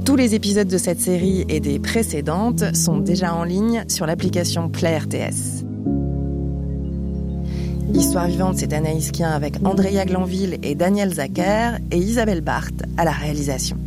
Tous les épisodes de cette série et des précédentes sont déjà en ligne sur l'application Play RTS. Histoire vivante, c'est Anaïs Kien avec Andrea Glanville et Daniel Zacher et Isabelle Barthes à la réalisation.